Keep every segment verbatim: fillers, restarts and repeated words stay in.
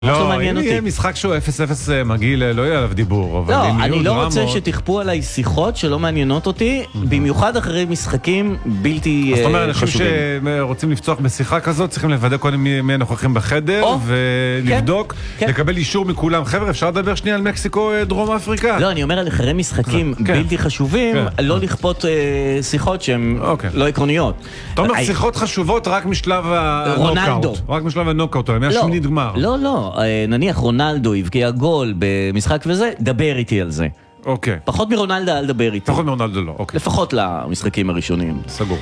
לא, אם יהיה משחק שהוא אפס אפס מגעיל, לא יהיה עליו דיבור. לא, אני לא רוצה שתכפו עליי שיחות שלא מעניינות אותי, במיוחד אחרי משחקים בלתי חשובים. זאת אומרת, אנשים שרוצים לפצוח בשיחה כזאת, צריכים לוודא קודם מי הנוכחים בחדר, ולבדוק, לקבל אישור מכולם. חבר'ה, אפשר לדבר שנייה על מקסיקו, דרום אפריקה? לא, אני אומר על אחרי משחקים בלתי חשובים, לא לכפות שיחות שהן לא עקרוניות. אתה אומר, שיחות חשובות רק משלב הנוקאוט. רק משלב הנוקאוט, מהשמינית גמר. לא, לא. נניח רונלדו הבקיע גול במשחק וזה, דבר איתי על זה. אוקיי. פחות מרונלדו אל דבר איתי. פחות מרונלדו לא, אוקיי. לפחות למשחקים הראשונים. סגור.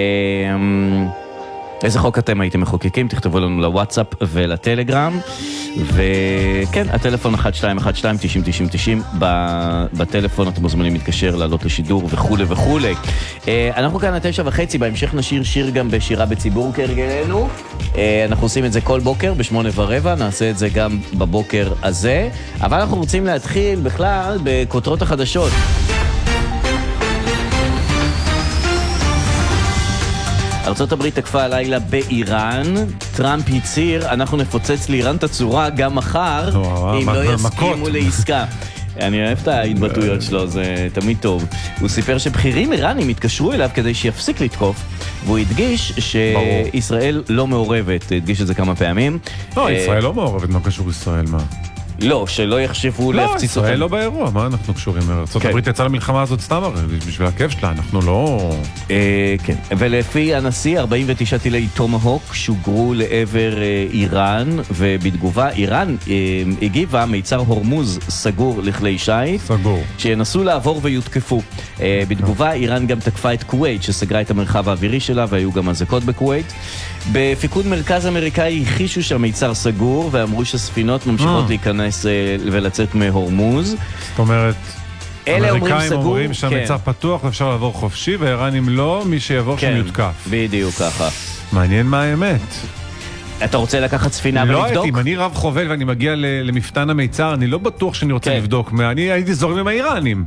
איזה חוק אתם הייתם מחוקקים? תכתבו לנו לוואטסאפ ולטלגרם. וכן, הטלפון אחת שתיים אחת שתיים תשעים תשעים תשעים, בטלפון אתם מוזמנים להתקשר, לעלות לשידור וכו' וכו'. אנחנו כאן התשע וחצי, בהמשך נשיר שיר גם בשירה בציבור כרגלנו. אנחנו עושים את זה כל בוקר בשמונה ורבע, נעשה את זה גם בבוקר הזה. אבל אנחנו רוצים להתחיל בכלל בכותרות החדשות. ארצות הברית תקפה הלילה באיראן, טראמפ הצהיר, אנחנו נפוצץ לאיראן את הצורה גם מחר, אם לא יסכימו לעסקה. אני אוהב את ההתבטאויות שלו, זה תמיד טוב. הוא סיפר שבכירים איראנים התקשרו אליו כדי שיפסיק לתקוף, והוא הדגיש שישראל לא מעורבת, הדגיש את זה כמה פעמים. לא, ישראל לא מעורבת, מה קשור ישראל, מה? לא, שלא יחשבו להפציץ אותם. לא, ישראל לא באירוע, מה אנחנו קשורים? ארצות הברית יצאה למלחמה הזאת סתם, בשביל הכיף שלה, אנחנו לא... כן, ולפי הנשיא, ארבעים ותשעה טילי טומהוק שוגרו לעבר איראן, ובתגובה, איראן הגיבה מיצר הורמוז סגור לכלי שייט, סגור. שינסו לעבור ויותקפו. בתגובה, איראן גם תקפה את כווית, שסגרה את המרחב האווירי שלה, והיו גם אזעקות בכווית. בפיקוד מרכז אמריקאי הכישו שהמיצר סגור, ואמרו שספינות ממשיכות להיכנס ולצאת מהורמוז. זאת אומרת, אמריקאים אומרים שהמיצר פתוח ואפשר לעבור חופשי, והאיראנים לא, מי שיעבור שם יותקף. בדיוק ככה. מעניין מה האמת. אתה רוצה לקחת ספינה ולבדוק? לא, אם אני רב חובל ואני מגיע למפתן המיצר, אני לא בטוח שאני רוצה לבדוק. אני הייתי זורם עם האיראנים.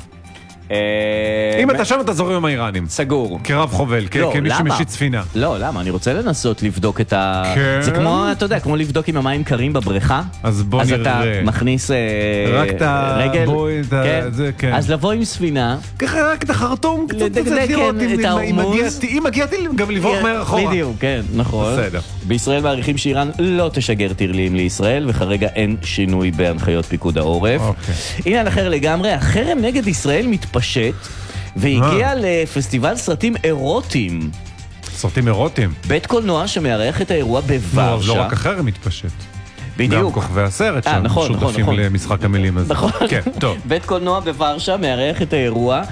אם אתה שם אתה זורם עם האיראנים. סגור. כרב חובל, כמי שמשית ספינה. לא, למה? אני רוצה לנסות לבדוק את ה... זה כמו, אתה יודע, כמו לבדוק אם המים קרים בבריכה. אז בוא נראה. אז אתה מכניס רק את הרגל. אז לבוא עם ספינה. ככה רק את החרטום. לדקדק את ההורמוז. אם מגיעתי גם לברוח מהר אחורה. בדיוק, כן, נכון. בסדר. בישראל מעריכים שאיראן לא תשגר טילים לישראל, וכרגע אין שינוי בהנחיות פיקוד העורף. עניין אחר לגמרי, החרם נגד ישראל מתפשט והגיע לפסטיבל סרטים אירוטיים. סרטים אירוטיים? בית קולנוע שמארח את האירוע בוורשה. לא רק החרם מתפשט. בדיוק. גם כוכבי הסרט שם שותפים למשחק המילים הזה. נכון. כן, טוב. בית קולנוע בוורשה מארח את האירוע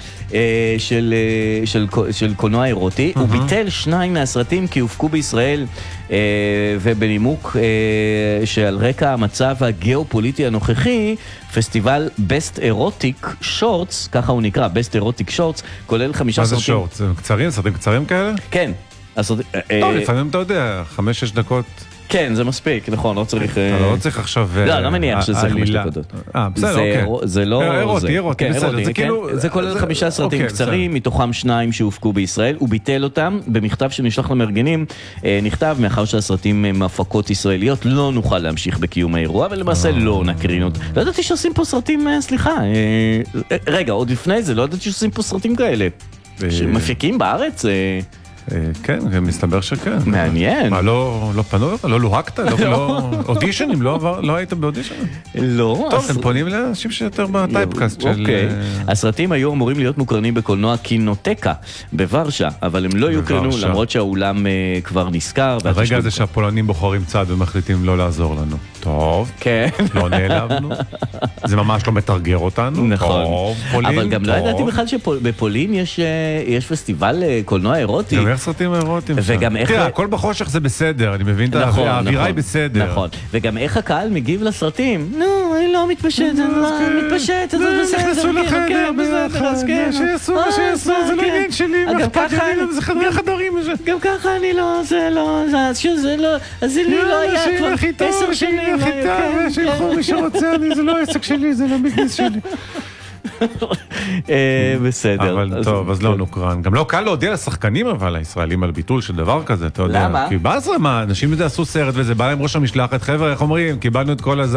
של קולנוע אירוטי. הוא ביטל שניים מהסרטים כי הופקו בישראל, ובנימוק שעל רקע המצב הגיאופוליטי הנוכחי, פסטיבל Best Erotic Shorts, ככה הוא נקרא, Best Erotic Shorts, כולל חמישה סרטים. מה זה שורטס? זה קצרים? סרטים קצרים כאלה? כן. טוב, לפעמים אתה יודע, חמש, שש דקות. כן, זה מספיק, נכון, לא צריך... אתה לא צריך עכשיו... לא, לא מניח שזה חמש דקות. אה, בסדר, אוקיי. זה לא... אירוטי, אירוטי, בסדר. זה כולל חמישה סרטים קצרים, מתוכם שניים שהופקו בישראל. הוא ביטל אותם, במכתב שנשלח למארגנים, נכתב, מאחר שהסרטים הם הפקות ישראליות, לא נוכל להמשיך בקיום האירוע, ולמעשה לא נקרין אותו. לא ידעתי שעושים פה סרטים, סליחה. רגע, עוד לפני זה, לא ידעתי שעושים פה סרטים כאלה. שמפיקים בארץ... כן, מסתבר שכן. מעניין. מה, לא פנו? לא לוהקת? אודישנים? לא היית באודישנים? לא. טוב, אתם פונים לאנשים שיותר בטייפקאסט של... הסרטים היו אמורים להיות מוקרנים בקולנוע קינוטקה בוורשה, אבל הם לא יוקרנו למרות שהאולם כבר נזכר. הרגע הזה שהפולנים בוחרים צד ומחליטים לא לעזור לנו. טוב. כן. לא נעלבנו. זה ממש לא מתרגר אותנו. נכון. טוב, פולין, אבל גם לא ידעתי בכלל שבפולין יש פסטיבל קולנוע אירוטי. גם איך סרטים אירוטיים. וגם איך... תראה, הכל בחושך זה בסדר, אני מבין את האווירה היא בסדר. נכון. וגם איך הקהל מגיב לסרטים. נו, אני לא מתפשט, אני לא מתפשט, זה בסדר. נכנסו לחדר, שיעשו מה שיעשו, זה לא עניין שלי, זה חדרי חדרים. גם ככה אני לא, זה לא, זה לא, אז זה לי לא היה כבר עשר שנים. שילכו מי שרוצה, זה לא עסק שלי, זה לא ביזנס שלי. בסדר. אבל טוב, אז לא נוקרן. גם לא קל להודיע לשחקנים אבל, הישראלים על ביטול של דבר כזה, אתה יודע. למה? כי בעזרה, מה, אנשים עשו סרט וזה, בא להם ראש המשלחת, חבר'ה, איך אומרים, קיבלנו את כל הז...